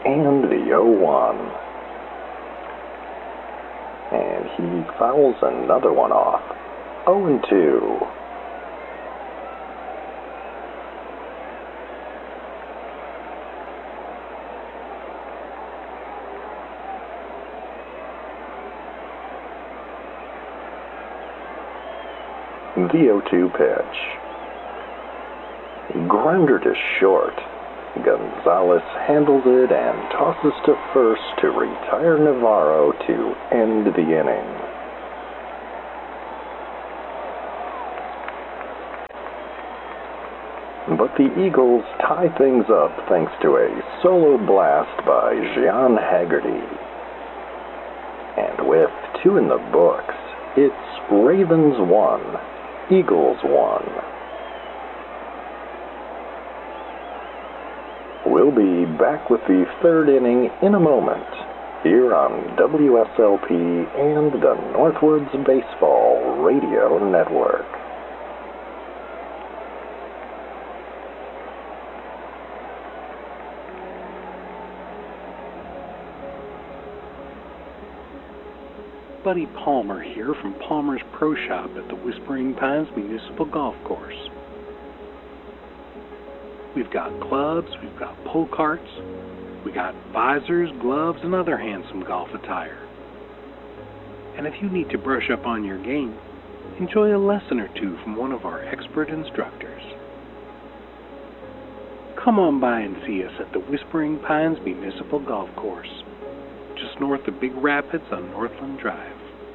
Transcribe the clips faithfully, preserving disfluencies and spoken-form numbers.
and the oh one. And he fouls another one off. oh and two. The oh two pitch. Grounder to short. Gonzalez handles it and tosses to first to retire Navarro to end the inning. But the Eagles tie things up thanks to a solo blast by Gian Haggerty. And with two in the books, it's Ravens one, Eagles one. We'll be back with the third inning in a moment, here on W S L P and the Northwoods Baseball Radio Network. Buddy Palmer here from Palmer's Pro Shop at the Whispering Pines Municipal Golf Course. We've got clubs, we've got pull carts, we got visors, gloves, and other handsome golf attire. And if you need to brush up on your game, enjoy a lesson or two from one of our expert instructors. Come on by and see us at the Whispering Pines Municipal Golf Course, just north of Big Rapids on Northland Drive.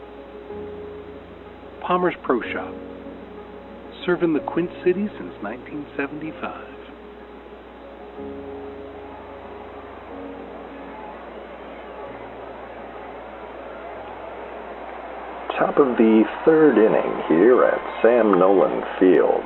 Palmer's Pro Shop, serving the Quint City since nineteen seventy-five. Top of the third inning here at Sam Nolan Field.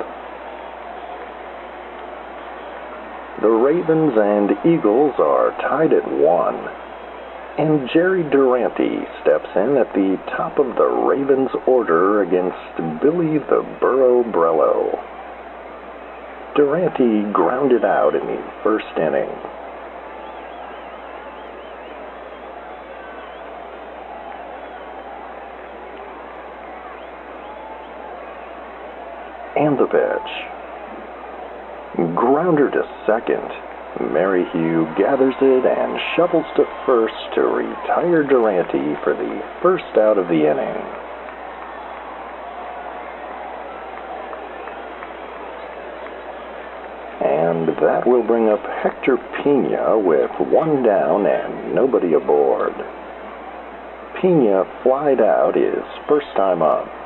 The Ravens and Eagles are tied at one, and Jerry Durante steps in at the top of the Ravens order against Billy the Burro Brello. Durante grounded out in the first inning. And the pitch. Grounder to second. Merrihew gathers it and shovels to first to retire Durante for the first out of the inning. And that will bring up Hector Pena with one down and nobody aboard. Pena flied out his first time up.